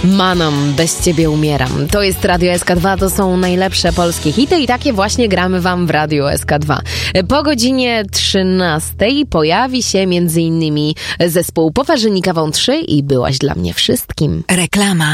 Manom, bez ciebie umieram. To jest Radio SK2, to są najlepsze polskie hity i takie właśnie gramy wam w Radio SK2. Po godzinie 13 pojawi się m.in. zespół Po Warzynikawą 3 i Byłaś dla mnie wszystkim. Reklama.